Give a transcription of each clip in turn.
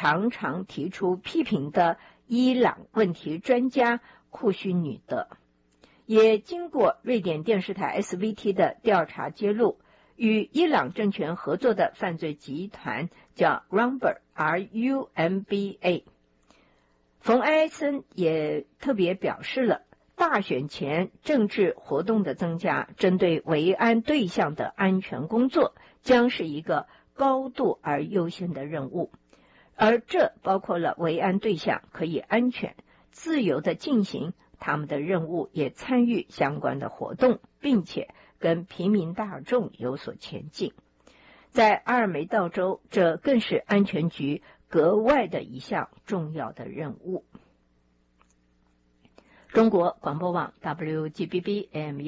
常常提出批评的伊朗问题专家库须女德。也经过瑞典电视台 SVT 的调查揭露，与伊朗政权合作的犯罪集团叫 Rumba RUMBA。冯埃森也特别表示了，大选前政治活动的增加，针对维安对象的安全工作将是一个高度而优先的任务，而这包括了维安对象可以安全、自由地进行他们的任务，也参与相关的活动，并且跟平民大众有所前进。在阿尔梅道州，这更是安全局格外的一项重要的任务。中国广播网 WGBB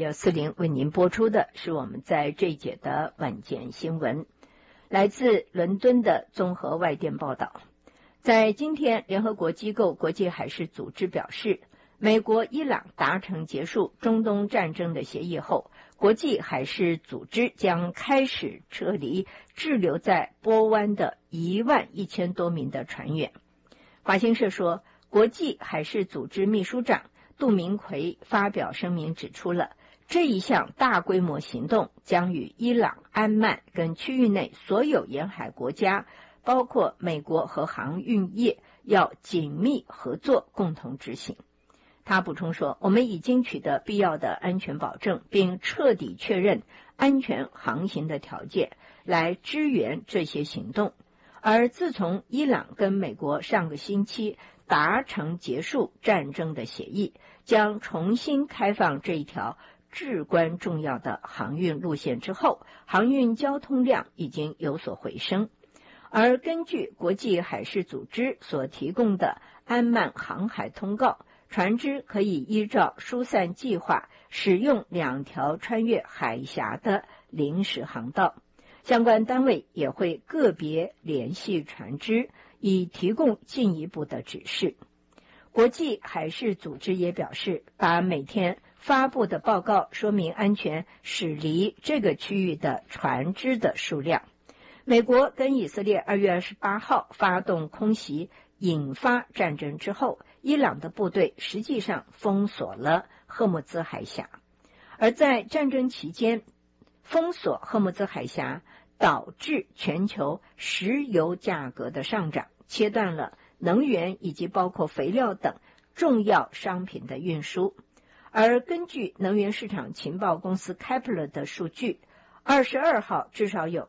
AM 为您播出的是我们在这一节的晚间新闻。来自伦敦的综合外电报道，在今天，联合国机构国际海事组织表示，美国、伊朗达成结束中东战争的协议后，国际海事组织将开始撤离滞留在波湾的11000多名的船员。华新社说，国际海事组织秘书长杜明奎发表声明指出了，这一项大规模行动将与伊朗、安曼跟区域内所有沿海国家，包括美国和航运业，要紧密合作，共同执行。他补充说，我们已经取得必要的安全保证，并彻底确认安全航行的条件，来支援这些行动。而自从伊朗跟美国上个星期达成结束战争的协议，将重新开放这一条至关重要的航运路线之后，航运交通量已经有所回升。而根据国际海事组织所提供的安曼航海通告，船只可以依照疏散计划使用2条穿越海峡的临时航道。相关单位也会个别联系船只，以提供进一步的指示。国际海事组织也表示，把每天发布的报告说明安全驶离这个区域的船只的数量。美国跟以色列2月28号发动空袭，引发战争之后，伊朗的部队实际上封锁了赫木兹海峡。而在战争期间，封锁赫木兹海峡导致全球石油价格的上涨，切断了能源以及包括肥料等重要商品的运输。而根据能源市场情报公司 Kepler 的数据，22号至少有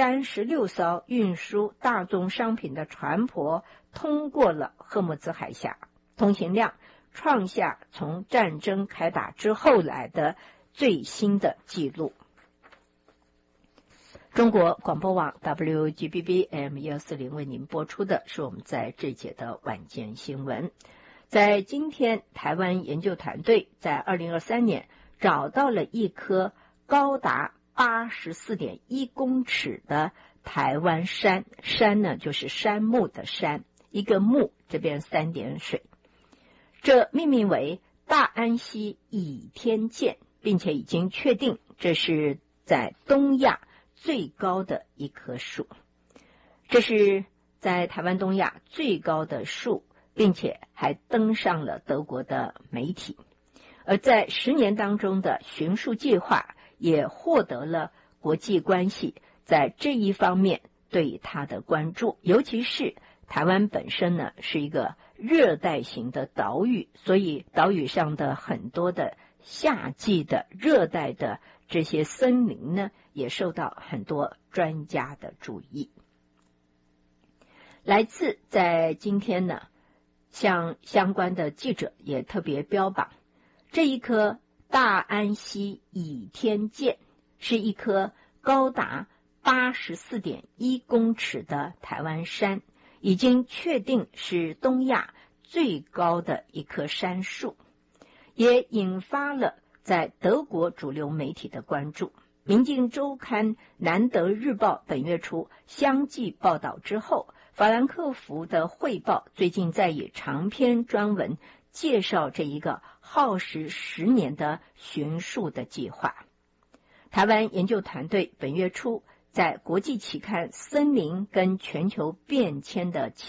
36艘运输大宗商品的船舶通过了赫木兹海峡，通行量创下从战争开打之后来的最新的纪录。中国广播网 WGBB AM 为您播出的是我们在这节的晚间新闻。在今天，台湾研究团队在2023年找到了一颗高达84.1公尺的台湾山，山呢就是杉木的山，一个木这边3点水，这命名为大安溪倚天剑，并且已经确定这是在东亚最高的一棵树，这是在台湾东亚最高的树，并且还登上了德国的媒体。而在10年当中的寻树计划也获得了国际关系在这一方面对它的关注，尤其是台湾本身呢是一个热带型的岛屿，所以岛屿上的很多的夏季的热带的这些森林呢也受到很多专家的注意。来自在今天呢，像相关的记者也特别标榜，这一棵大安溪倚天剑是一棵高达84.1公尺的台湾山，已经确定是东亚最高的一棵杉树，也引发了在德国主流媒体的关注。民进周刊、南德日报本月初相继报道之后，法兰克福的汇报最近在以长篇专文介绍这一个耗时10年的寻树的计划。台湾研究团队本月初在国际期刊《森林跟全球变迁的